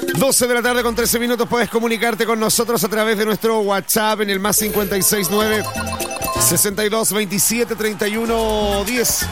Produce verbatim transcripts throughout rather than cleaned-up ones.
doce de la tarde con trece minutos. Puedes comunicarte con nosotros a través de nuestro WhatsApp en el más cincuenta y seis nueve, sesenta y dos, veintisiete, treinta y uno, diez.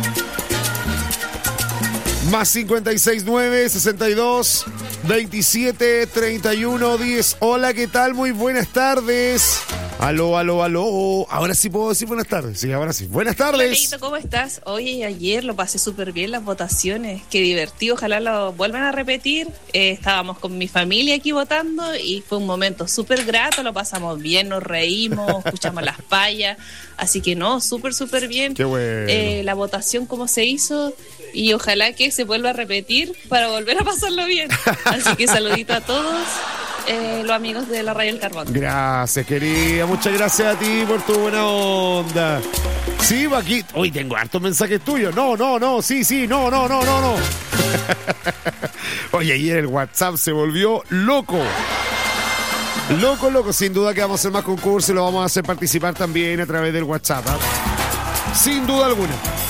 Más cincuenta y seis nueve, sesenta y dos, veintisiete, treinta y uno, diez. Hola, ¿qué tal? Muy buenas tardes. Aló, aló, aló. Ahora sí puedo decir buenas tardes. Sí, ahora sí. Buenas tardes. Leito, ¿cómo estás? Oye, ayer lo pasé súper bien las votaciones. Qué divertido. Ojalá lo vuelvan a repetir. Eh, estábamos con mi familia aquí votando y fue un momento súper grato. Lo pasamos bien, nos reímos, escuchamos las payas. Así que no, súper, súper bien. Qué bueno. Eh, la votación, cómo se hizo. Y ojalá que se vuelva a repetir para volver a pasarlo bien. Así que saludito a todos. Eh, los amigos de la Radio El Carbón. Gracias, querida. Muchas gracias a ti por tu buena onda. Sí, aquí. Hoy tengo hartos mensajes tuyos. No, no, no. Sí, sí. No, no, no, no, no. Oye, ayer el WhatsApp se volvió loco. Loco, loco. Sin duda que vamos a hacer más concursos y lo vamos a hacer participar también a través del WhatsApp, ¿eh? Sin duda alguna.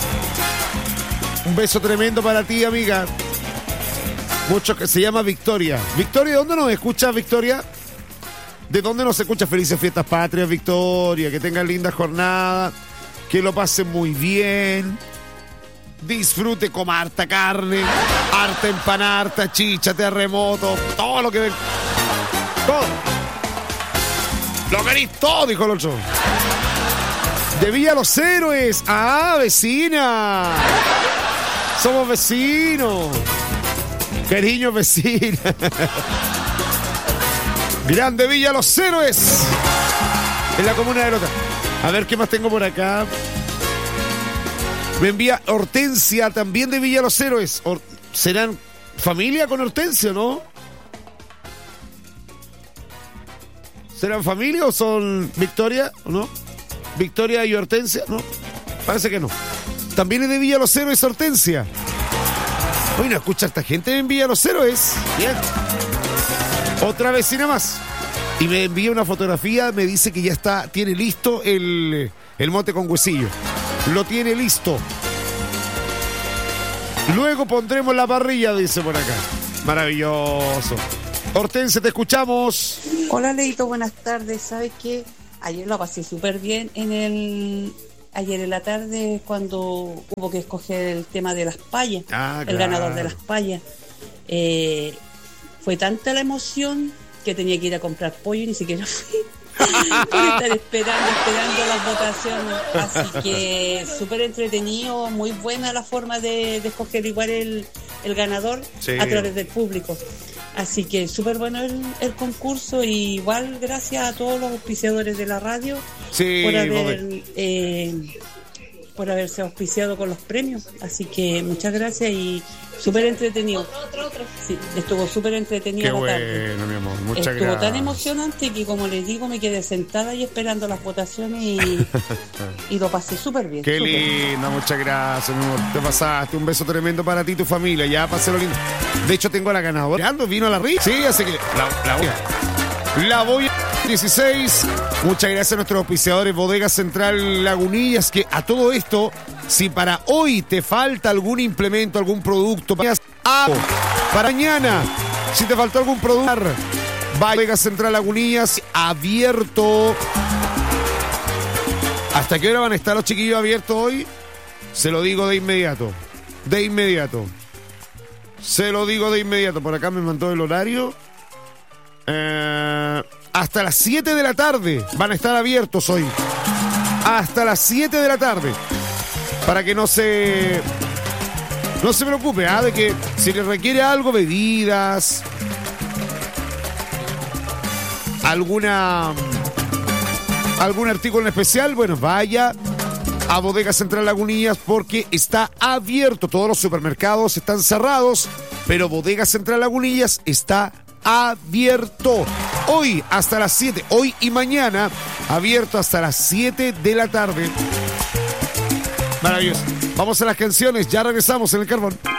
Un beso tremendo para ti, amiga. Mucho que se llama Victoria. Victoria, ¿de dónde nos escuchas, Victoria? ¿De dónde nos escuchas? Felices fiestas patrias, Victoria. Que tengan linda jornada. Que lo pasen muy bien. Disfrute, coma harta carne. Harta empanada, harta chicha, terremoto. Todo lo que ven. Todo. Lo querís todo, dijo el otro. De Villa Los Héroes. Ah, vecina. Somos vecinos. Cariño, vecina. Grande Villa Los Héroes. En la comuna de Lota. A ver qué más tengo por acá. Me envía Hortensia, también de Villa Los Héroes. Or- ¿Serán familia con Hortensia, no? ¿Serán familia o son Victoria o no? Victoria y Hortensia, ¿no? Parece que no. También es de Villa Los Héroes, Hortensia. Hoy no escucha esta gente en Villa Los Héroes. Bien. Otra vecina más. Y me envía una fotografía, me dice que ya está, tiene listo el, el mote con huesillo. Lo tiene listo. Luego pondremos la parrilla, dice por acá. Maravilloso. Hortensia, te escuchamos. Hola, Leito, buenas tardes. ¿Sabes qué? Ayer lo pasé súper bien en el... Ayer en la tarde, cuando hubo que escoger el tema de las payas, ah, el claro. ganador de las payas. Eh, fue tanta la emoción que tenía que ir a comprar pollo y ni siquiera fui. Por estar esperando, esperando las votaciones. Así que súper entretenido, muy buena la forma de, de escoger igual el, el ganador sí. a través del público. Así que súper bueno el, el concurso y igual gracias a todos los auspiciadores de la radio sí, por haber eh, por haberse auspiciado con los premios. Así que muchas gracias y súper entretenido. Otro, otro, otro. Sí, estuvo súper entretenido. Qué la bueno, tarde. mi amor. Muchas estuvo gracias. tan emocionante que, como les digo, me quedé sentada y esperando las votaciones y, y lo pasé súper bien. Qué súper. lindo, muchas gracias, mi amor. Te pasaste. Un beso tremendo para ti y tu familia. Ya pasé lo lindo. De hecho, tengo a la ganadora. Vino a la risa. Sí, así que la, la voy a... La voy a... dieciséis. Muchas gracias a nuestros auspiciadores Bodega Central Lagunillas, que a todo esto, si para hoy te falta algún implemento, algún producto, para mañana, si te faltó algún producto, Bodega Central Lagunillas abierto. ¿Hasta qué hora van a estar los chiquillos abiertos hoy? Se lo digo de inmediato. De inmediato. Se lo digo de inmediato. Por acá me mandó el horario. Eh... Hasta las siete de la tarde van a estar abiertos hoy. Hasta las siete de la tarde. Para que no se... No se preocupe, ¿ah? De que si le requiere algo, bebidas, alguna... algún artículo en especial, bueno, vaya a Bodega Central Lagunillas porque está abierto. Todos los supermercados están cerrados, pero Bodega Central Lagunillas está abierto. Hoy hasta las siete, hoy y mañana, abierto hasta las siete de la tarde. Maravilloso. Vamos a las canciones, ya regresamos en el Carbón.